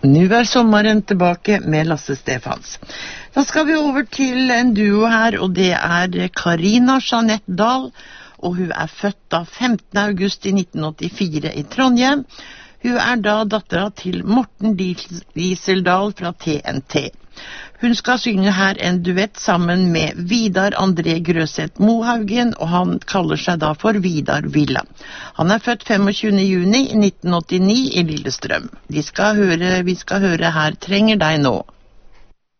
Nu er sommeren tilbake med Lasse Stefans. Da skal vi over til en duo her, og det er Karina Jeanette Dahl, og hun er født da 15. august i 1984 i Trondheim. Hun er da datteren til Morten Dieseldal fra TNT. Hun skal synge her en duett sammen med Vidar André Grøseth Mohaugen, og han kaller seg da for Vidar Villa. Han er født 25. juni 1989 i Lillestrøm. Vi skal høre her Trenger deg nå.